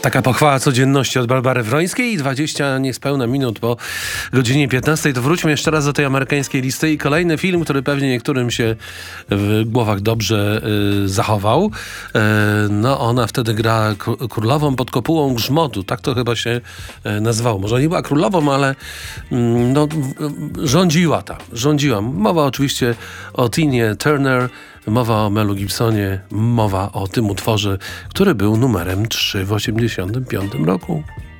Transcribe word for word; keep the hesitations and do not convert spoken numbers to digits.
Taka pochwała codzienności od Barbary Wrońskiej i dwadzieścia niespełna minut po godzinie piętnastej. To wróćmy jeszcze raz do tej amerykańskiej listy i kolejny film, który pewnie niektórym się w głowach dobrze y, zachował. Y, no ona wtedy gra królową pod kopułą grzmotu. Tak to chyba się y, nazywało. Może nie była królową, ale y, no, y, rządziła tam. Rządziła. Mowa oczywiście o Tinie Turner. Mowa o Melu Gibsonie, mowa o tym utworze, który był numerem trzy w osiemdziesiątym piątym roku.